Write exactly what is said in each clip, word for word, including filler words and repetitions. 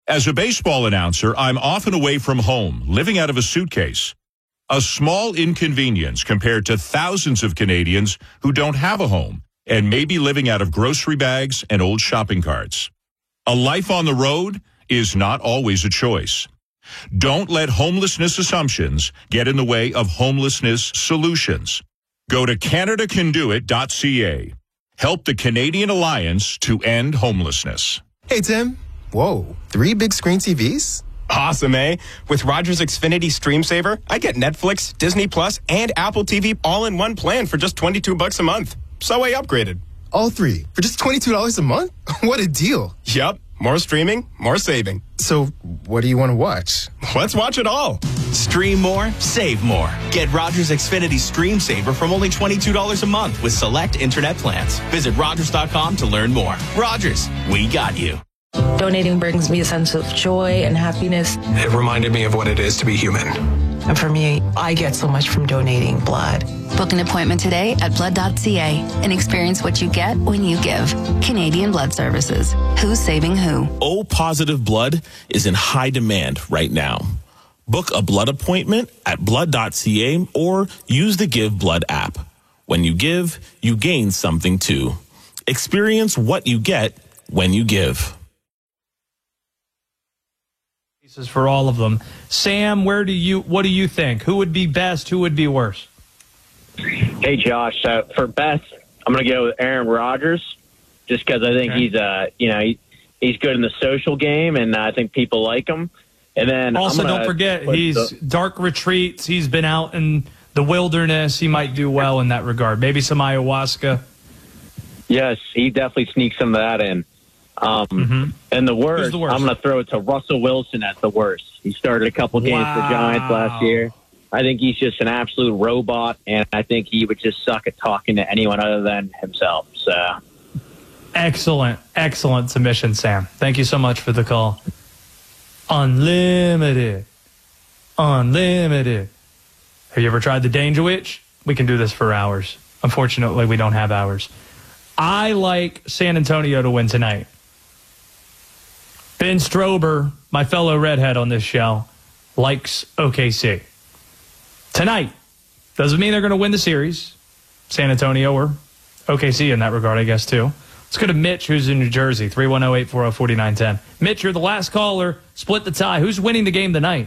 As a baseball announcer, I'm often away from home, living out of a suitcase. A small inconvenience compared to thousands of Canadians who don't have a home and may be living out of grocery bags and old shopping carts. A life on the road is not always a choice. Don't let homelessness assumptions get in the way of homelessness solutions. Go to Canada Can Do It dot C A. Help the Canadian Alliance to end homelessness. Hey, Tim. Whoa, three big screen T Vs? Awesome, eh? With Rogers Xfinity Stream Saver, I get Netflix, Disney Plus, and Apple T V all in one plan for just twenty-two bucks a month. So I upgraded. All three for just twenty-two dollars a month? What a deal. Yup. More streaming, more saving. So what do you want to watch? Let's watch it all. Stream more, save more. Get Rogers Xfinity Stream Saver from only twenty-two dollars a month with select internet plans. Visit Rogers dot com to learn more. Rogers, we got you. Donating brings me a sense of joy and happiness. It reminded me of what it is to be human. And for me, I get so much from donating blood. Book an appointment today at blood dot C A and experience what you get when you give. Canadian Blood Services. Who's saving who? O-positive blood is in high demand right now. Book a blood appointment at blood dot C A or use the Give Blood app. When you give, you gain something too. Experience what you get when you give. For all of them. Sam, where do you, what do you think? Who would be best? Who would be worse? Hey, Josh. Uh, for best, I'm going to go with Aaron Rodgers, just because I think okay. he's, uh, you know, he, he's good in the social game, and I think people like him. And then also, don't forget, he's the, dark retreats. He's been out in the wilderness. He might do well in that regard. Maybe some ayahuasca. Yes, he definitely sneaks some of that in. Um, mm-hmm. And the worst, the worst, I'm going to throw it to Russell Wilson as the worst. He started a couple games wow. for Giants last year. I think he's just an absolute robot, and I think he would just suck at talking to anyone other than himself. So, excellent, excellent submission, Sam. Thank you so much for the call. Unlimited, unlimited. Have you ever tried the Danger Witch? We can do this for hours. Unfortunately, we don't have hours. I like San Antonio to win tonight. Ben Strober, my fellow redhead on this show, likes O K C. Tonight. Doesn't mean they're going to win the series. San Antonio or O K C in that regard, I guess, too. Let's go to Mitch, who's in New Jersey, three one zero, eight four zero, four nine one zero. Mitch, you're the last caller. Split the tie. Who's winning the game tonight?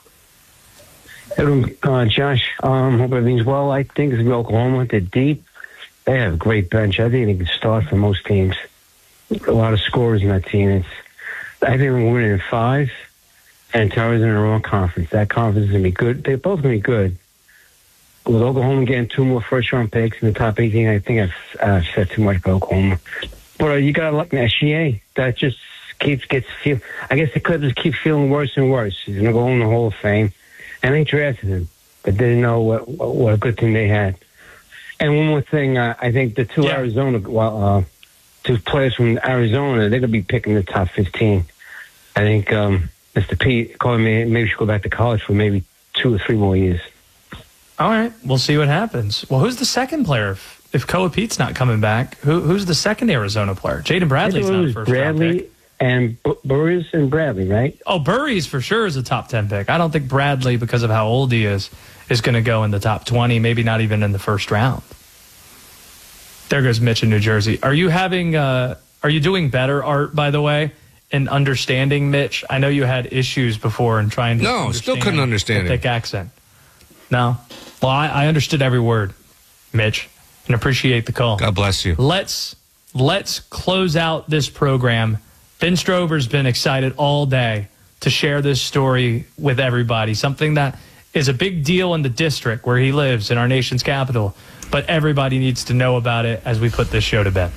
Uh, Josh, um, hope everything's well. I think it's Oklahoma. They're deep. They have a great bench. I think they can start for most teams. A lot of scorers in that team. It's, I think we're winning in five, and Terry's in the wrong conference. That conference is going to be good. They're both going to be good. With Oklahoma getting two more first-round picks in the top eighteen, I think I've uh, said too much about Oklahoma. But uh, you got to like S G A. That just keeps gets feel. I guess the Clippers keep feeling worse and worse. He's going to go in the Hall of Fame, and they drafted him, but didn't know what, what a good thing they had. And one more thing, uh, I think the two yeah. Arizona, well, uh, two players from Arizona, they're going to be picking the top fifteen. I think um, Mister Pete calling me, maybe should go back to college for maybe two or three more years. All right, we'll see what happens. Well, who's the second player? If, if Koa Pete's not coming back, who, who's the second Arizona player? Jaden Bradley's not a first Bradley round pick. And B- Burris and Bradley, right? Oh, Burris for sure is a top ten pick. I don't think Bradley, because of how old he is, is going to go in the top twenty, maybe not even in the first round. There goes Mitch in New Jersey. Are you having, uh, are you doing better, Art, by the way, in understanding Mitch? I know you had issues before in trying to No, still couldn't understand the thick accent. No? Well, I, I understood every word, Mitch, and appreciate the call. God bless you. Let's, let's close out this program. Ben Strober's been excited all day to share this story with everybody, something that is a big deal in the district where he lives, in our nation's capital. But everybody needs to know about it as we put this show to bed.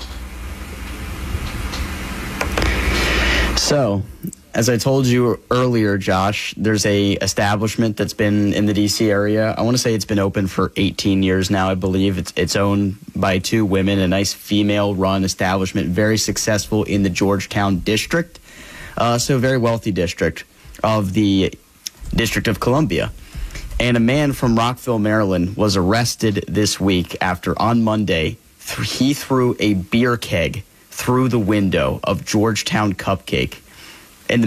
So, as I told you earlier, Josh, there's a establishment that's been in the D C area. I want to say it's been open for eighteen years now, I believe. It's, it's owned by two women, a nice female-run establishment, very successful in the Georgetown district. Uh, so, a very wealthy district of the District of Columbia. And a man from Rockville, Maryland, was arrested this week after on Monday th- he threw a beer keg through the window of Georgetown Cupcake